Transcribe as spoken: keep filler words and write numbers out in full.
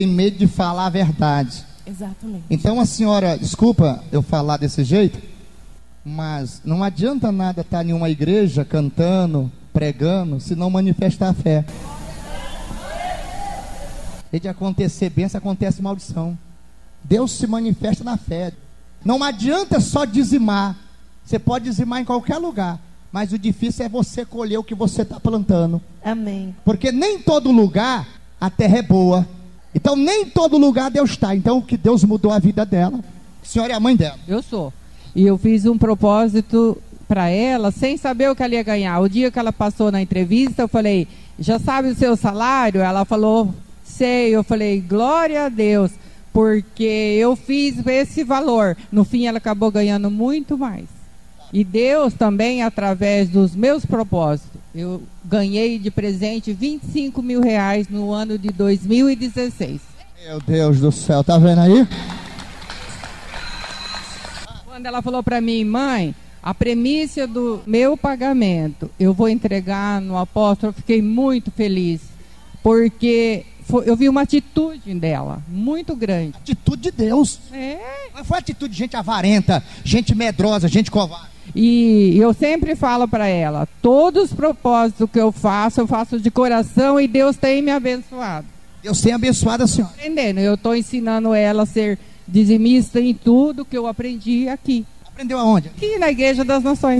Tem medo de falar a verdade. Exatamente. Então a senhora, desculpa eu falar desse jeito, mas não adianta nada estar em uma igreja cantando, pregando, se não manifestar a fé. E de acontecer bênção, acontece maldição. Deus se manifesta na fé. Não adianta só dizimar. Você pode dizimar em qualquer lugar, mas o difícil é você colher o que você está plantando. Amém. Porque nem todo lugar a terra é boa. Então nem todo lugar Deus está. Então o que Deus mudou a vida dela. A senhora é a mãe dela. Eu sou. E eu fiz um propósito para ela, sem saber o que ela ia ganhar. O dia que ela passou na entrevista, eu falei, já sabe o seu salário? Ela falou, sei. Eu falei, glória a Deus, porque eu fiz esse valor. No fim, ela acabou ganhando muito mais. E Deus também, através dos meus propósitos, eu ganhei de presente vinte e cinco mil reais no ano de dois mil e dezesseis. Meu Deus do céu, tá vendo aí? Quando ela falou para mim, mãe, a premissa do meu pagamento eu vou entregar no apóstolo, eu fiquei muito feliz, porque foi, eu vi uma atitude dela, muito grande. Atitude de Deus. É. Mas foi atitude de gente avarenta, gente medrosa, gente covarde. E eu sempre falo para ela, todos os propósitos que eu faço, eu faço de coração e Deus tem me abençoado. Deus tem abençoado a senhora. Entendendo? Eu estou ensinando ela a ser dizimista em tudo que eu aprendi aqui. Aprendeu aonde? Aqui na Igreja das Nações.